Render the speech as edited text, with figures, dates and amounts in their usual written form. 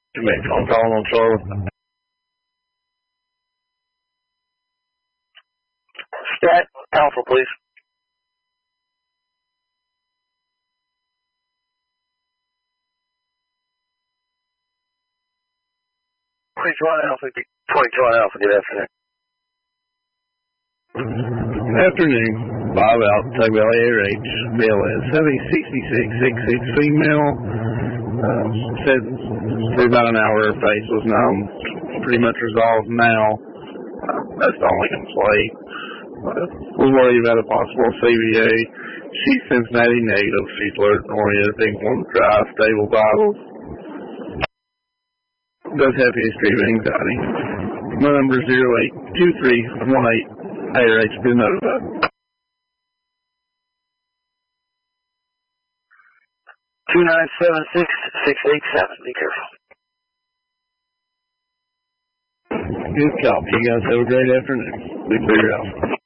You make phone call on Charlotte. Stat Alpha, please. Alpha, good afternoon. Afternoon. Bob out, Tug Valley ARH, BLS 706666 female. Said for about an hour her face was numb. Pretty much resolved now. That's all we can say. We're worried about a possible CVA. She's Cincinnati negative. She's flirt oriented, one dry, stable vitals. Does have history of anxiety. My number is 082318 ARH. Been notified. 2976687. Be careful. Good copy. You guys have a great afternoon. Be clear out.